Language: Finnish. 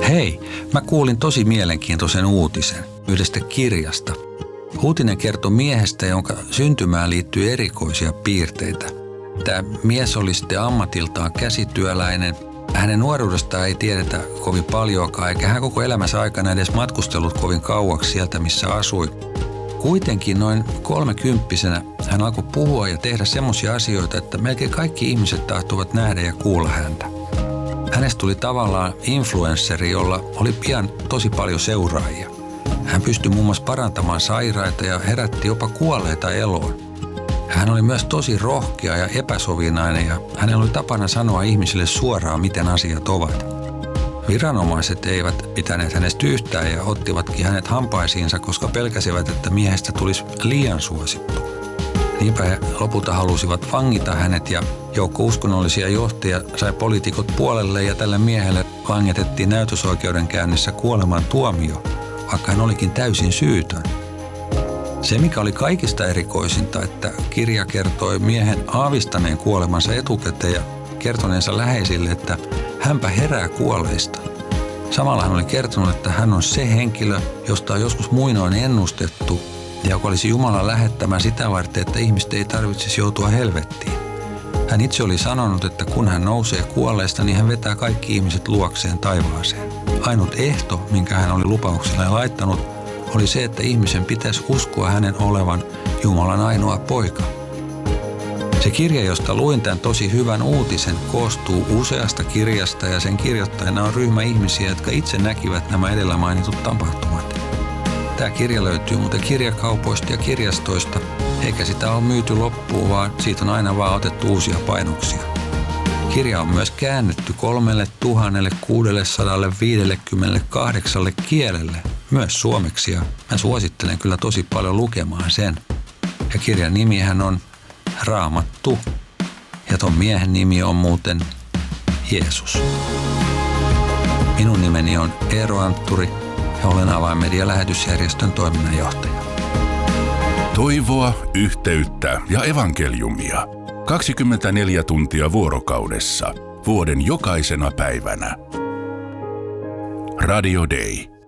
Hei, mä kuulin tosi mielenkiintoisen uutisen yhdestä kirjasta. Uutinen kertoi miehestä, jonka syntymään liittyy erikoisia piirteitä. Tämä mies oli sitten ammatiltaan käsityöläinen. Hänen nuoruudestaan ei tiedetä kovin paljoakaan, eikä hän koko elämänsä aikana edes matkustellut kovin kauaksi sieltä, missä asui. Kuitenkin noin 30-vuotiaana hän alkoi puhua ja tehdä semmoisia asioita, että melkein kaikki ihmiset tahtoivat nähdä ja kuulla häntä. Hänestä tuli tavallaan influensseri, jolla oli pian tosi paljon seuraajia. Hän pystyi muun muassa parantamaan sairaita ja herätti jopa kuolleita eloon. Hän oli myös tosi rohkea ja epäsovinainen ja hänellä oli tapana sanoa ihmisille suoraan, miten asiat ovat. Viranomaiset eivät pitäneet hänestä yhtään ja ottivatkin hänet hampaisiinsa, koska pelkäsivät, että miehestä tulisi liian suosittu. Niinpä he lopulta halusivat vangita hänet ja joukko uskonnollisia johtajia sai poliitikot puolelle ja tälle miehelle langetettiin näytösoikeudenkäynnissä kuoleman tuomio, vaikka hän olikin täysin syytön. Se, mikä oli kaikista erikoisinta, että kirja kertoi miehen aavistaneen kuolemansa etukäteen ja kertoneensa läheisille, että hänpä herää kuolleista. Samalla hän oli kertonut, että hän on se henkilö, josta on joskus muinoin ennustettu ja joka olisi Jumalan lähettämä sitä varten, että ihmiset ei tarvitsisi joutua helvettiin. Hän itse oli sanonut, että kun hän nousee kuolleista, niin hän vetää kaikki ihmiset luokseen taivaaseen. Ainut ehto, minkä hän oli lupaukselleen laittanut, oli se, että ihmisen pitäisi uskoa hänen olevan Jumalan ainoa poika. Se kirja, josta luin tämän tosi hyvän uutisen, koostuu useasta kirjasta ja sen kirjoittajana on ryhmä ihmisiä, jotka itse näkivät nämä edellä mainitut tapahtumat. Tämä kirja löytyy muuten kirjakaupoista ja kirjastoista, eikä sitä ole myyty loppuun, vaan siitä on aina vaan otettu uusia painoksia. Kirja on myös käännetty 3658 kielelle, myös suomeksi, ja mä suosittelen kyllä tosi paljon lukemaan sen. Ja kirjan nimihän on Raamattu, ja ton miehen nimi on muuten Jeesus. Minun nimeni on Eero Antturi, ja olen Avainmedia-lähetysjärjestön toiminnanjohtaja. Toivoa, yhteyttä ja evankeliumia. 24 tuntia vuorokaudessa, vuoden jokaisena päivänä. Radio Day.